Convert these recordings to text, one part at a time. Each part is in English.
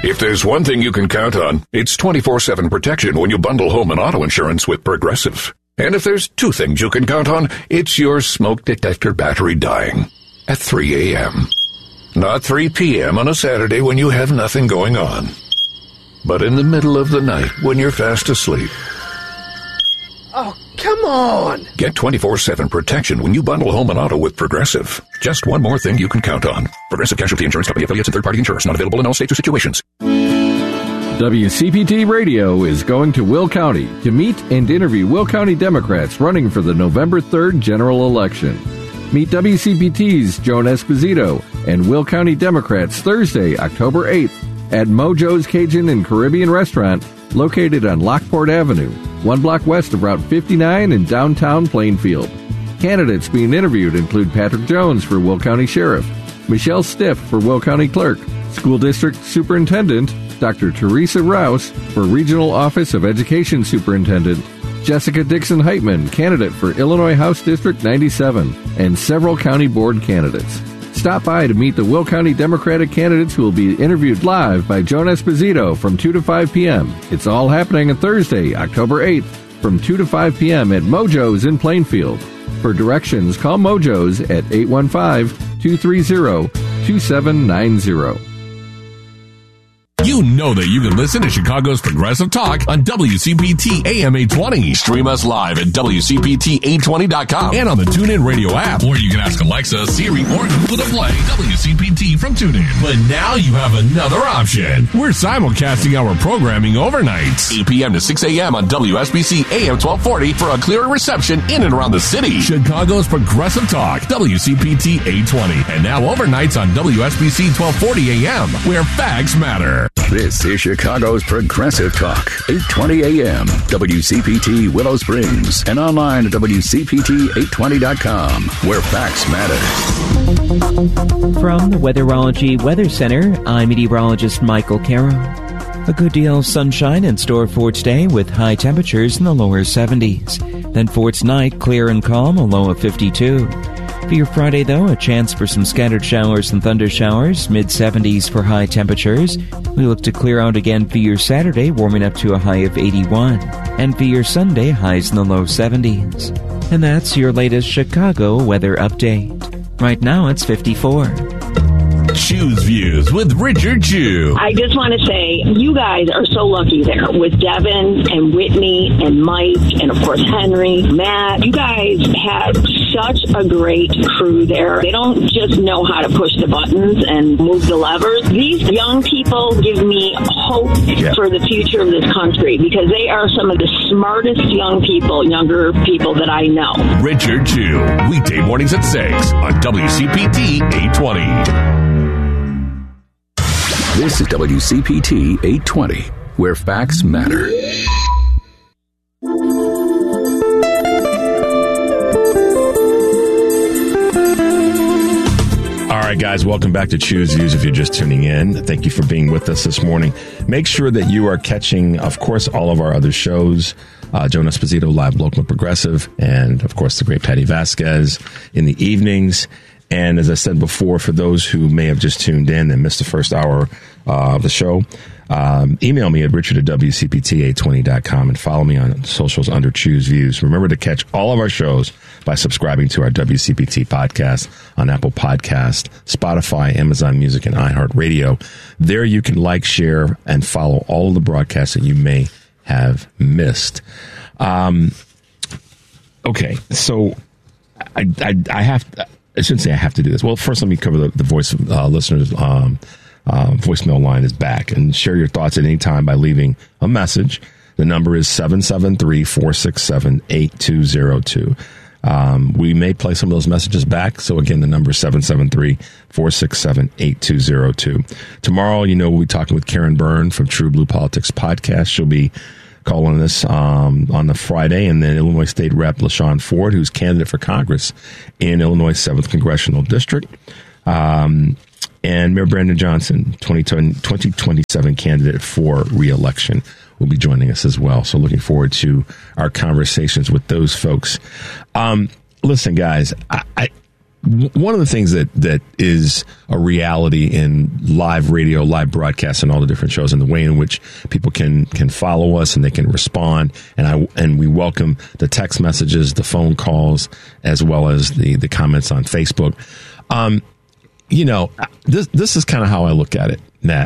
If there's one thing you can count on, it's 24/7 protection when you bundle home and auto insurance with Progressive. And if there's two things you can count on, it's your smoke detector battery dying at 3 a.m. Not 3 p.m. on a Saturday when you have nothing going on, but in the middle of the night when you're fast asleep. Oh, come on! Get 24/7 protection when you bundle home and auto with Progressive. Just one more thing you can count on. Progressive Casualty Insurance Company affiliates and third-party insurers. Not available in all states or situations. WCPT Radio is going to Will County to meet and interview Will County Democrats running for the November 3rd general election. Meet WCPT's Joan Esposito and Will County Democrats Thursday, October 8th at Mojo's Cajun and Caribbean Restaurant located on Lockport Avenue, 1 block west of Route 59 in downtown Plainfield. Candidates being interviewed include Patrick Jones for Will County Sheriff, Michelle Stiff for Will County Clerk, School District Superintendent Dr. Teresa Rouse for Regional Office of Education Superintendent, Jessica Dixon Heitman, candidate for Illinois House District 97, and several county board candidates. Stop by to meet the Will County Democratic candidates who will be interviewed live by Joan Esposito from 2 to 5 p.m. It's all happening on Thursday, October 8th from 2 to 5 p.m. at Mojo's in Plainfield. For directions, call Mojo's at 815-230-2790. You know that you can listen to Chicago's Progressive Talk on WCPT AM 820. Stream us live at WCPT820.com and on the TuneIn Radio app. Or you can ask Alexa, Siri, or Google to play WCPT from TuneIn. But now you have another option. We're simulcasting our programming overnight. 8 p.m. to 6 a.m. on WSBC AM 1240 for a clearer reception in and around the city. Chicago's Progressive Talk, WCPT 820. And now overnights on WSBC 1240 AM, where facts matter. This is Chicago's Progressive Talk, 820 AM, WCPT Willow Springs, and online at WCPT820.com, where facts matter. From the Weatherology Weather Center, I'm meteorologist Michael Carroll. A good deal of sunshine in store for today with high temperatures in the lower 70s. Then for tonight, clear and calm, a low of 52. For your Friday, though, a chance for some scattered showers and thunder showers, mid-70s for high temperatures. We look to clear out again for your Saturday, warming up to a high of 81. And for your Sunday, highs in the low 70s. And that's your latest Chicago weather update. Right now, it's 54. Choose Views with Richard Chew. I just want to say, you guys are so lucky there with Devin and Whitney and Mike and, of course, Henry, Matt. You guys have such a great crew there. They don't just know how to push the buttons and move the levers. These young people give me hope for the future of this country because they are some of the smartest younger people that I know. Richard Chew, weekday mornings at 6 on WCPT 820. This is WCPT 820, where facts matter. All right, guys, welcome back to Choose Views. If you're just tuning in, thank you for being with us this morning. Make sure that you are catching, of course, all of our other shows. Joan Esposito, Live Local and Progressive, and, of course, the great Patty Vasquez in the evenings. And as I said before, for those who may have just tuned in and missed the first hour of the show, email me at richard@wcpt820.com and follow me on socials under Choose Views. Remember to catch all of our shows by subscribing to our WCPT podcast on Apple Podcast, Spotify, Amazon Music, and iHeartRadio. There you can like, share, and follow all of the broadcasts that you may have missed. Okay, so I have... I shouldn't say I have to do this. Well, first, let me cover the voice listeners. Voicemail line is back. And share your thoughts at any time by leaving a message. The number is 773-467-8202. We may play some of those messages back. So, again, the number is 773-467-8202. Tomorrow, we'll be talking with Karen Byrne from True Blue Politics Podcast. She'll be calling us on the Friday, and then Illinois State Rep LaShawn Ford, who's candidate for Congress in Illinois' 7th Congressional District, and Mayor Brandon Johnson, 2027 candidate for re-election, will be joining us as well. So looking forward to our conversations with those folks. Listen, guys, one of the things that is a reality in live radio, live broadcasts, and all the different shows, and the way in which people can follow us and they can respond, and we welcome the text messages, the phone calls, as well as the comments on Facebook. This is kind of how I look at it,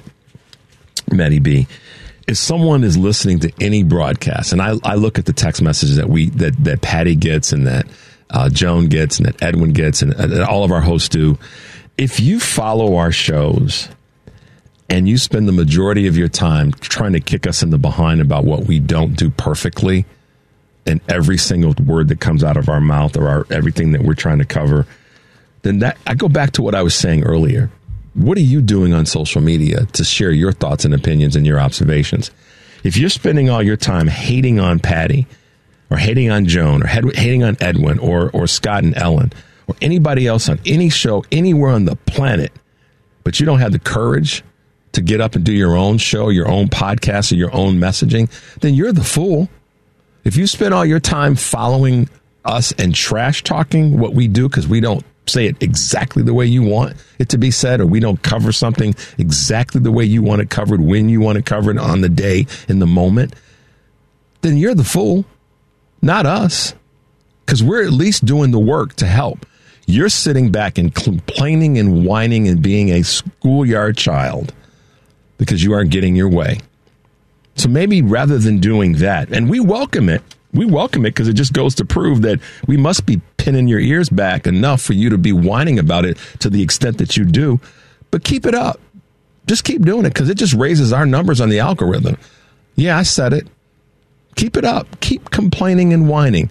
Matty B. If someone is listening to any broadcast, and I look at the text messages that Patty gets and that Joan gets and that Edwin gets and all of our hosts do, if you follow our shows and you spend the majority of your time trying to kick us in the behind about what we don't do perfectly in every single word that comes out of our mouth or everything that we're trying to cover, then I go back to what I was saying earlier. What are you doing on social media to share your thoughts and opinions and your observations? If you're spending all your time hating on Patty or hating on Joan or hating on Edwin or Scott and Ellen or anybody else on any show anywhere on the planet, but you don't have the courage to get up and do your own show, your own podcast, or your own messaging, then you're the fool. If you spend all your time following us and trash talking what we do because we don't say it exactly the way you want it to be said, or we don't cover something exactly the way you want it covered, when you want it covered, on the day, in the moment, then you're the fool, not us, because we're at least doing the work to help. You're sitting back and complaining and whining and being a schoolyard child because you aren't getting your way. So maybe rather than doing that, and we welcome it because it just goes to prove that we must be pinning your ears back enough for you to be whining about it to the extent that you do. But keep it up. Just keep doing it because it just raises our numbers on the algorithm. Yeah, I said it. Keep it up. Keep complaining and whining.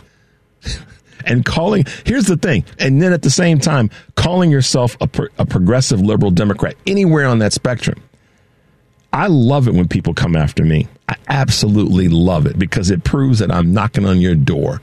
And calling. Here's the thing. And then at the same time, calling yourself a progressive liberal Democrat anywhere on that spectrum. I love it when people come after me. I absolutely love it because it proves that I'm knocking on your door.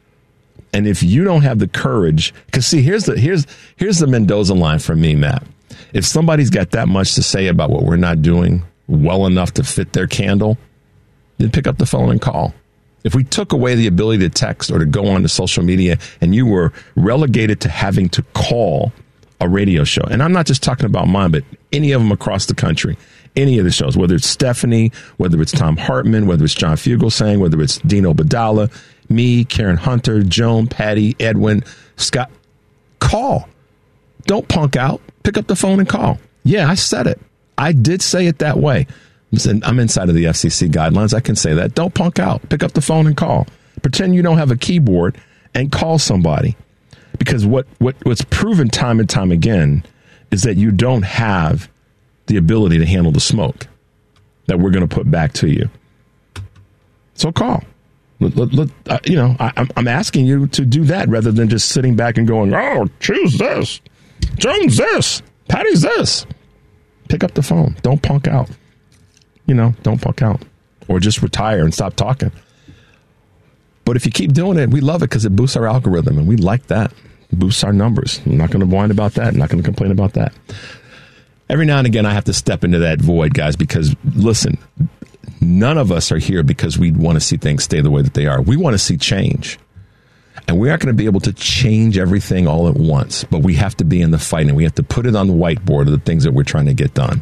And if you don't have the courage, because see, here's the Mendoza line from me, Matt. If somebody's got that much to say about what we're not doing well enough to fit their candle, then pick up the phone and call. If we took away the ability to text or to go on to social media and you were relegated to having to call a radio show, and I'm not just talking about mine, but any of them across the country, any of the shows, whether it's Stephanie, whether it's Tom Hartman, whether it's John Fugelsang, whether it's Dino Badala, me, Karen Hunter, Joan, Patty, Edwin, Scott, call. Don't punk out. Pick up the phone and call. Yeah, I said it. I did say it that way. I'm inside of the FCC guidelines. I can say that. Don't punk out. Pick up the phone and call. Pretend you don't have a keyboard and call somebody. Because what's proven time and time again is that you don't have the ability to handle the smoke that we're going to put back to you. So call. I'm asking you to do that rather than just sitting back and going, oh, choose this. Jones this. Patty's this. Pick up the phone. Don't punk out. Don't punk out. Or just retire and stop talking. But if you keep doing it, we love it because it boosts our algorithm, and we like that. It boosts our numbers. I'm not going to whine about that. I'm not going to complain about that. Every now and again, I have to step into that void, guys, because, listen, none of us are here because we want to see things stay the way that they are. We want to see change. And we aren't going to be able to change everything all at once, but we have to be in the fight, and we have to put it on the whiteboard of the things that we're trying to get done.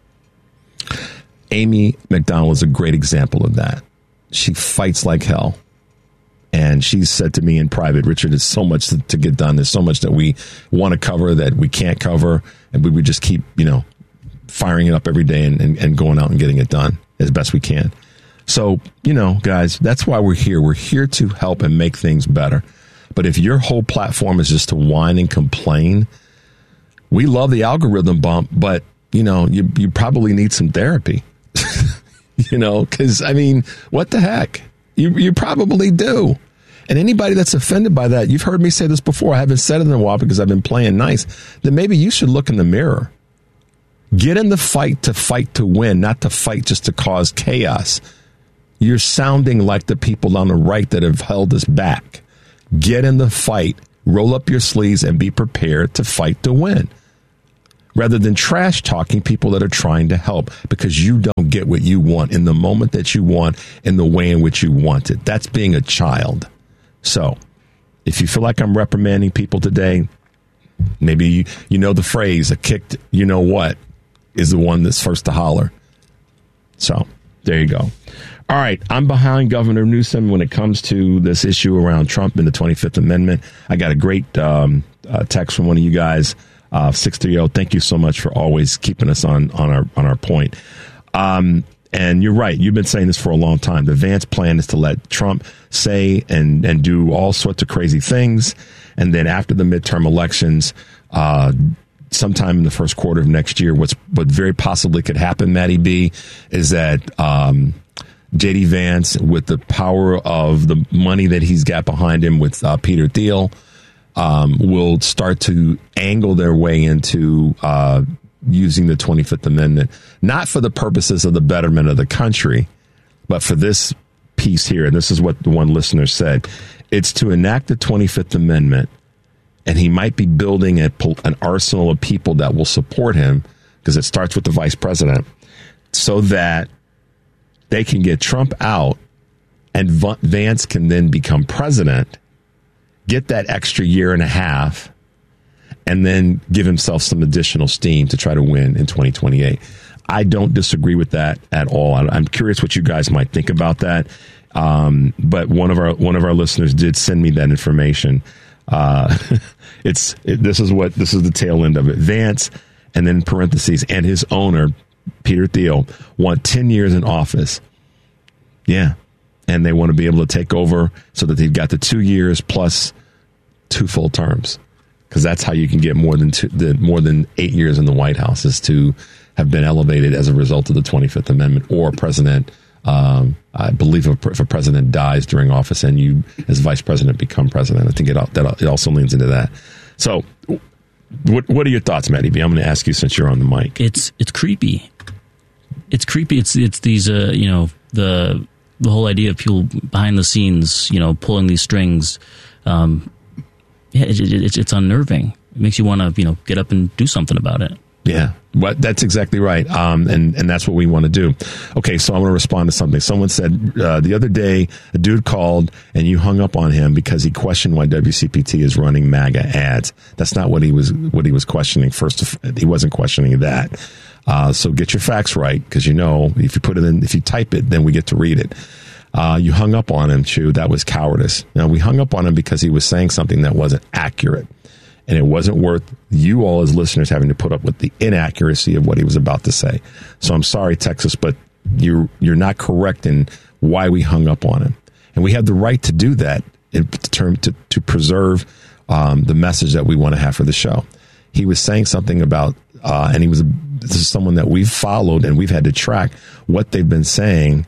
Amy McDonald is a great example of that. She fights like hell. And she said to me in private, Richard, there's so much to get done. There's so much that we want to cover that we can't cover. And we would just keep, firing it up every day and going out and getting it done as best we can. So, guys, that's why we're here. We're here to help and make things better. But if your whole platform is just to whine and complain, we love the algorithm bump, but, you probably need some therapy. Because, what the heck? You probably do. And anybody that's offended by that, you've heard me say this before. I haven't said it in a while because I've been playing nice. Then maybe you should look in the mirror. Get in the fight to win, not to fight just to cause chaos. You're sounding like the people on the right that have held us back. Get in the fight, roll up your sleeves, and be prepared to fight to win. Rather than trash talking people that are trying to help because you don't get what you want in the moment that you want in the way in which you want it. That's being a child. So if you feel like I'm reprimanding people today, Maybe you know the phrase, a kicked you know what is the one that's first to holler. So there you go. All right, I'm behind Governor Newsom when it comes to this issue around Trump and the 25th Amendment. I got a great text from one of you guys, 630. Thank you so much for always keeping us on our point. And you're right. You've been saying this for a long time. The Vance plan is to let Trump say and do all sorts of crazy things. And then after the midterm elections, sometime in the first quarter of next year, what very possibly could happen, Matty B, is that J.D. Vance, with the power of the money that he's got behind him with Peter Thiel, will start to angle their way into using the 25th Amendment, not for the purposes of the betterment of the country, but for this piece here. And this is what the one listener said. It's to enact the 25th Amendment, and he might be building an arsenal of people that will support him, because it starts with the vice president, so that they can get Trump out and Vance can then become president, get that extra year and a half, and then give himself some additional steam to try to win in 2028. I don't disagree with that at all. I'm curious what you guys might think about that. But one of our listeners did send me that information. This is the tail end of it. Vance, and then parentheses, and his owner, Peter Thiel, want 10 years in office. Yeah. And they want to be able to take over so that they've got the 2 years plus 2 full terms. Because that's how you can get more than 8 years in the White House, is to have been elevated as a result of the 25th Amendment, or president. I believe if a president dies during office and you, as vice president, become president. I think it also leans into that. So, what are your thoughts, Matty B? I'm going to ask you since you're on the mic. It's creepy. It's creepy. It's these the whole idea of people behind the scenes, pulling these strings. It's unnerving. It makes you want to get up and do something about it. Yeah, but that's exactly right. And that's what we want to do. Okay, so I'm going to respond to something. Someone said the other day, a dude called and you hung up on him because he questioned why WCPT is running MAGA ads. That's not what he was questioning. First, he wasn't questioning that. So get your facts right, because if you put it in, if you type it, then we get to read it. You hung up on him, Chew. That was cowardice. Now, we hung up on him because he was saying something that wasn't accurate. And it wasn't worth you all as listeners having to put up with the inaccuracy of what he was about to say. So I'm sorry, Texas, but you're not correct in why we hung up on him. And we have the right to do that to preserve the message that we want to have for the show. He was saying something about, this is someone that we've followed and we've had to track what they've been saying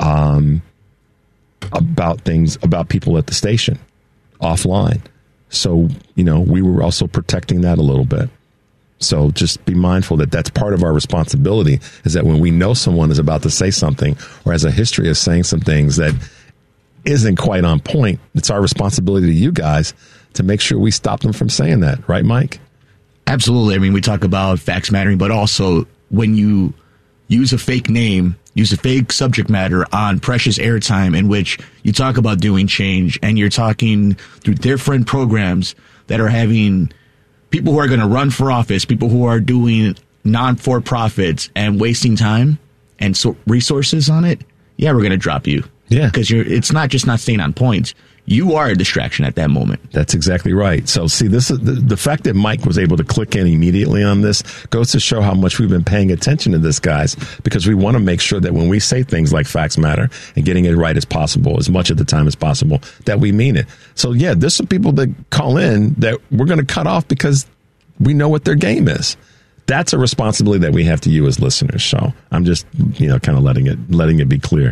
about people at the station offline. So, we were also protecting that a little bit. So just be mindful that that's part of our responsibility, is that when we know someone is about to say something or has a history of saying some things that isn't quite on point, it's our responsibility to you guys to make sure we stop them from saying that. Right, Mike? Absolutely. I mean, we talk about facts mattering, but also when you use a fake name, use a fake subject matter on precious airtime in which you talk about doing change, and you're talking through different programs that are having people who are going to run for office, people who are doing non-for-profits and wasting time and resources on it. Yeah, we're going to drop you. Yeah. Because it's not just not staying on point. You are a distraction at that moment. That's exactly right. So, see, this is the fact that Mike was able to click in immediately on this goes to show how much we've been paying attention to this, guys, because we want to make sure that when we say things like facts matter and getting it right as possible, as much of the time as possible, that we mean it. So, yeah, there's some people that call in that we're going to cut off because we know what their game is. That's a responsibility that we have to you as listeners. So I'm just, kind of letting it be clear.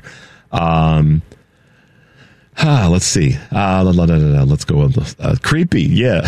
Let's see. Let's go with creepy. Yeah.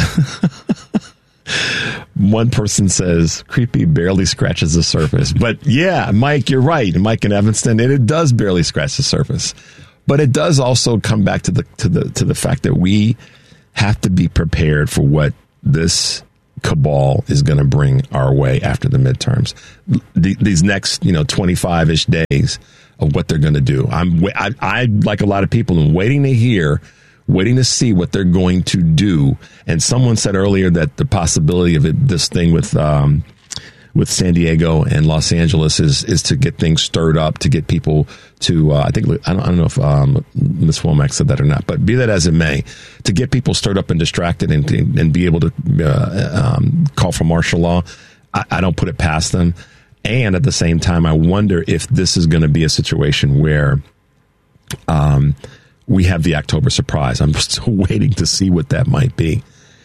One person says creepy barely scratches the surface. But yeah, Mike, you're right. Mike in Evanston, and it does barely scratch the surface. But it does also come back to the fact that we have to be prepared for what this cabal is going to bring our way after the midterms. These next, 25-ish days of what they're going to do. I like a lot of people, am waiting to hear waiting to see what they're going to do. And someone said earlier that the possibility of this thing with San Diego and Los Angeles is to get things stirred up, to get people to, I don't know if Ms. Womack said that or not, but be that as it may, to get people stirred up and distracted and be able to call for martial law. I don't put it past them. And at the same time, I wonder if this is going to be a situation where we have the October surprise. I'm still waiting to see what that might be.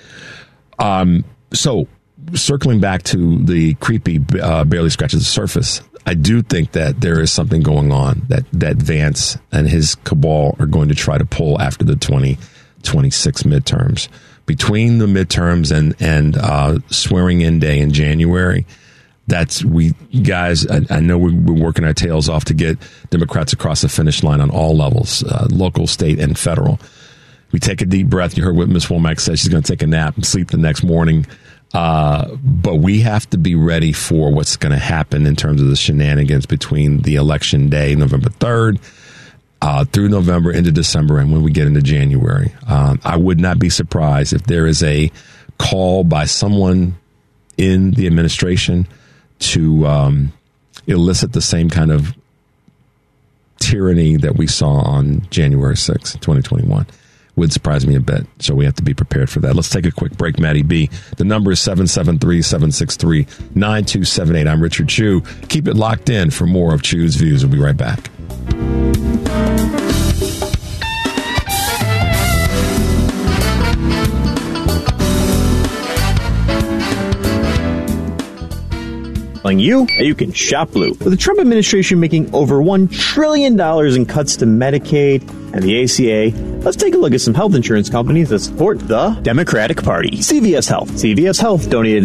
So circling back to the creepy barely scratches the surface, I do think that there is something going on that Vance and his cabal are going to try to pull after the 2026 midterms. Between the midterms and swearing in day in January, I know we're working our tails off to get Democrats across the finish line on all levels, local, state, and federal. We take a deep breath. You heard what Ms. Womack said. She's going to take a nap and sleep the next morning. But we have to be ready for what's going to happen in terms of the shenanigans between the election day, November 3rd, through November into December, and when we get into January. I would not be surprised if there is a call by someone in the administration to elicit the same kind of tyranny that we saw on January 6th, 2021. Would surprise me a bit, so we have to be prepared for that. Let's take a quick break, Maddie B. The number is 773-763-9278. I'm Richard Chu. Keep it locked in for more of Chu's Views. We'll be right back. You can shop blue. With the Trump administration making over $1 trillion in cuts to Medicaid and the ACA, let's take a look at some health insurance companies that support the Democratic Party. CVS Health. CVS Health donated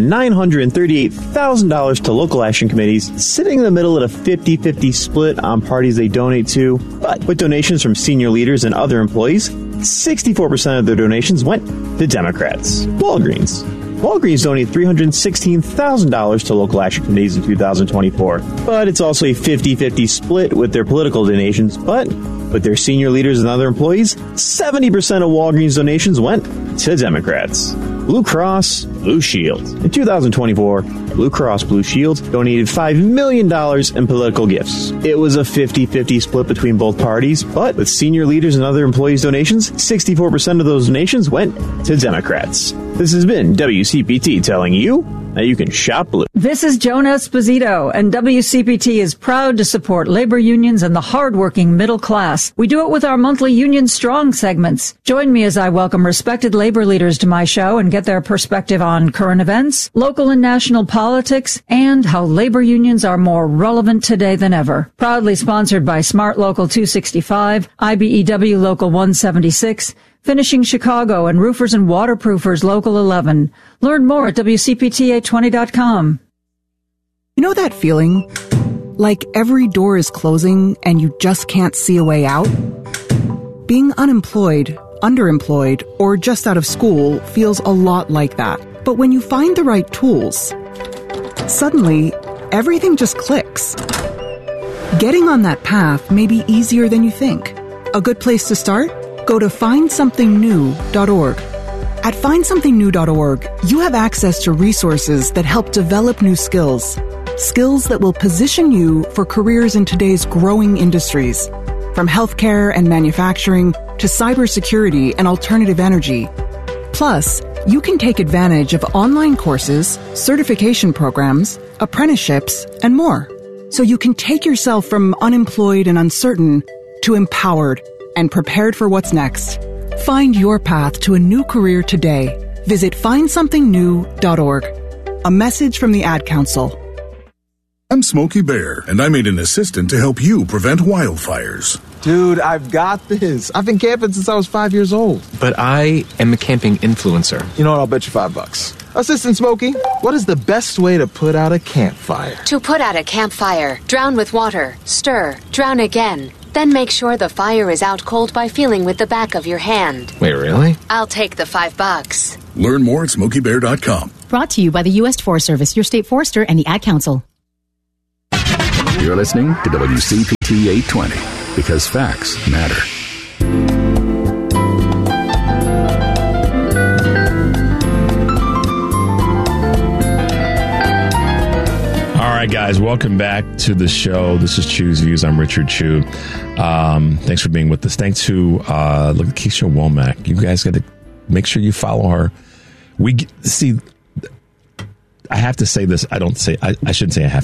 $938,000 to local action committees, sitting in the middle at a 50-50 split on parties they donate to. But with donations from senior leaders and other employees, 64% of their donations went to Democrats. Walgreens donated $316,000 to local action committees in 2024. But it's also a 50-50 split with their political donations. But with their senior leaders and other employees, 70% of Walgreens donations went to Democrats. Blue Cross Blue Shield. In 2024, Blue Cross Blue Shield donated $5 million in political gifts. It was a 50-50 split between both parties, but with senior leaders and other employees' donations, 64% of those donations went to Democrats. This has been WCPT telling you that you can shop blue. This is Joan Esposito, and WCPT is proud to support labor unions and the hardworking middle class. We do it with our monthly Union Strong segments. Join me as I welcome respected labor leaders to my show and get their perspective on current events, local and national politics, and how labor unions are more relevant today than ever. Proudly sponsored by Smart Local 265, IBEW Local 176, Finishing Chicago, and Roofers and Waterproofers Local 11. Learn more at WCPT820.com. You know that feeling? Like every door is closing and you just can't see a way out? Being unemployed, underemployed, or just out of school feels a lot like that. But when you find the right tools, suddenly everything just clicks. Getting on that path may be easier than you think. A good place to start? Go to findsomethingnew.org. At findsomethingnew.org, you have access to resources that help develop new skills. Skills that will position you for careers in today's growing industries, from healthcare and manufacturing to cybersecurity and alternative energy. Plus, you can take advantage of online courses, certification programs, apprenticeships, and more. So you can take yourself from unemployed and uncertain to empowered and prepared for what's next. Find your path to a new career today. Visit findsomethingnew.org. A message from the Ad Council. I'm Smokey Bear, and I made an assistant to help you prevent wildfires. Dude, I've got this. I've been camping since I was 5 years old. But I am a camping influencer. You know what? I'll bet you $5. Assistant Smokey, what is the best way to put out a campfire? To put out a campfire, drown with water, stir, drown again. Then make sure the fire is out cold by feeling with the back of your hand. Wait, really? I'll take the $5. Learn more at SmokeyBear.com. Brought to you by the U.S. Forest Service, your state forester, and the Ad Council. You're listening to WCPT 820 because facts matter. right, guys, welcome back to the show. This is Chew's Views. I'm Richard Chew. Thanks for being with us. Thanks to Keisha Womack. You guys got to make sure you follow her. I have to say this. I shouldn't say I have